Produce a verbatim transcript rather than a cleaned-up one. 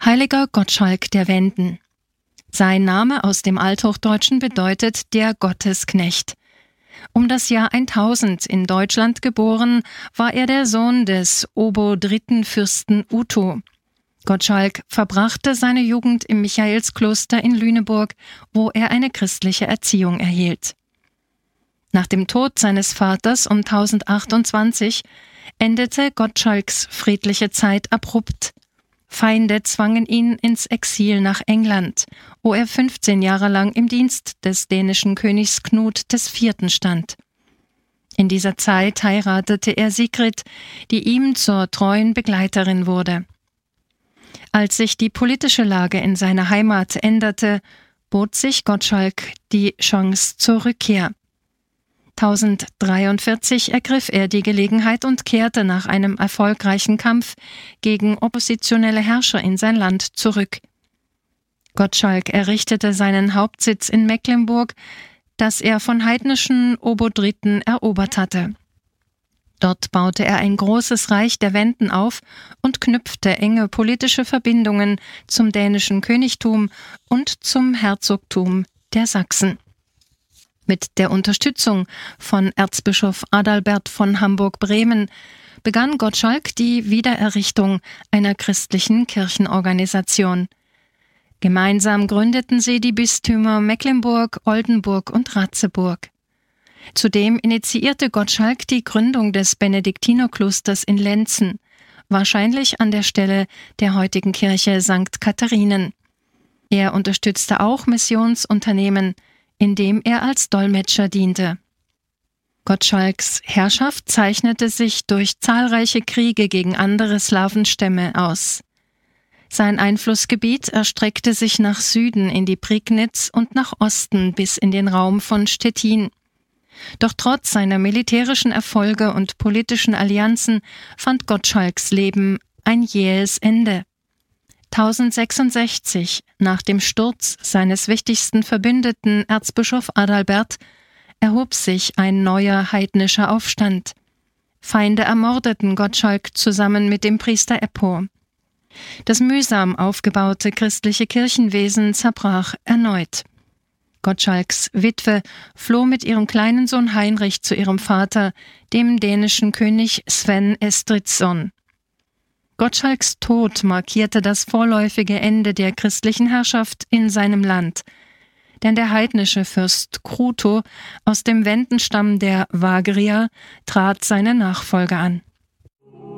Heiliger Gottschalk der Wenden. Sein Name aus dem Althochdeutschen bedeutet der Gottesknecht. Um das Jahr tausend in Deutschland geboren, war er der Sohn des Obo-dritten Fürsten Uto. Gottschalk verbrachte seine Jugend im Michaelskloster in Lüneburg, wo er eine christliche Erziehung erhielt. Nach dem Tod seines Vaters um tausendachtundzwanzig endete Gottschalks friedliche Zeit abrupt. Feinde zwangen ihn ins Exil nach England, wo er fünfzehn Jahre lang im Dienst des dänischen Königs Knut des Vierten stand. In dieser Zeit heiratete er Sigrid, die ihm zur treuen Begleiterin wurde. Als sich die politische Lage in seiner Heimat änderte, bot sich Gottschalk die Chance zur Rückkehr. tausenddreiundvierzig ergriff er die Gelegenheit und kehrte nach einem erfolgreichen Kampf gegen oppositionelle Herrscher in sein Land zurück. Gottschalk errichtete seinen Hauptsitz in Mecklenburg, das er von heidnischen Obodritten erobert hatte. Dort baute er ein großes Reich der Wenden auf und knüpfte enge politische Verbindungen zum dänischen Königtum und zum Herzogtum der Sachsen. Mit der Unterstützung von Erzbischof Adalbert von Hamburg-Bremen begann Gottschalk die Wiedererrichtung einer christlichen Kirchenorganisation. Gemeinsam gründeten sie die Bistümer Mecklenburg, Oldenburg und Ratzeburg. Zudem initiierte Gottschalk die Gründung des Benediktinerklosters in Lenzen, wahrscheinlich an der Stelle der heutigen Kirche Sankt Katharinen. Er unterstützte auch Missionsunternehmen, indem er als Dolmetscher diente. Gottschalks Herrschaft zeichnete sich durch zahlreiche Kriege gegen andere Slawenstämme aus. Sein Einflussgebiet erstreckte sich nach Süden in die Prignitz und nach Osten bis in den Raum von Stettin. Doch trotz seiner militärischen Erfolge und politischen Allianzen fand Gottschalks Leben ein jähes Ende. tausendsechsundsechzig, nach dem Sturz seines wichtigsten Verbündeten Erzbischof Adalbert, erhob sich ein neuer heidnischer Aufstand. Feinde ermordeten Gottschalk zusammen mit dem Priester Eppo. Das mühsam aufgebaute christliche Kirchenwesen zerbrach erneut. Gottschalks Witwe floh mit ihrem kleinen Sohn Heinrich zu ihrem Vater, dem dänischen König Sven Estridsson. Gottschalks Tod markierte das vorläufige Ende der christlichen Herrschaft in seinem Land, denn der heidnische Fürst Kruto aus dem Wendenstamm der Vagrier trat seine Nachfolge an.